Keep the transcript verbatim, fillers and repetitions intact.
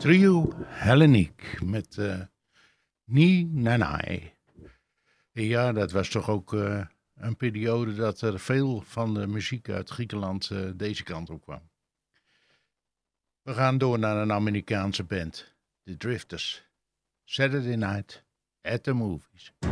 Trio Helleniek met uh, Ni Nanai. Ja, dat was toch ook uh, een periode dat er veel van de muziek uit Griekenland uh, deze kant op kwam. We gaan door naar een Amerikaanse band, The Drifters. Saturday Night at the Movies.